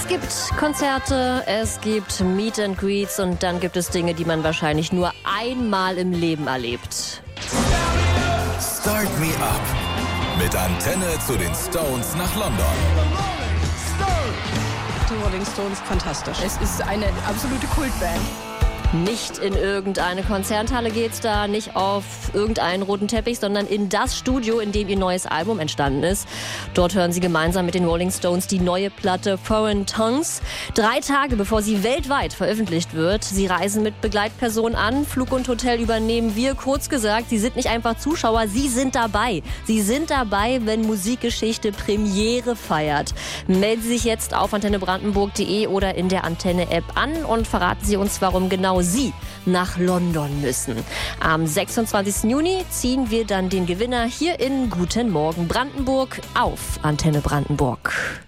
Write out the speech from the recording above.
Es gibt Konzerte, es gibt Meet and Greets und dann gibt es Dinge, die man wahrscheinlich nur einmal im Leben erlebt. Start Me Up mit Antenne zu den Stones nach London. Die Rolling Stones, fantastisch. Es ist eine absolute Kultband. Nicht in irgendeine Konzerthalle geht's da, nicht auf irgendeinen roten Teppich, sondern in das Studio, in dem ihr neues Album entstanden ist. Dort hören sie gemeinsam mit den Rolling Stones die neue Platte Foreign Tongues. 3 Tage bevor sie weltweit veröffentlicht wird. Sie reisen mit Begleitpersonen an, Flug und Hotel übernehmen wir. Kurz gesagt, sie sind nicht einfach Zuschauer, sie sind dabei. Sie sind dabei, wenn Musikgeschichte Premiere feiert. Melden Sie sich jetzt auf antennebrandenburg.de oder in der Antenne-App an und verraten Sie uns, warum genau Sie nach London müssen. Am 26. Juni ziehen wir dann den Gewinner hier in Guten Morgen Brandenburg auf Antenne Brandenburg.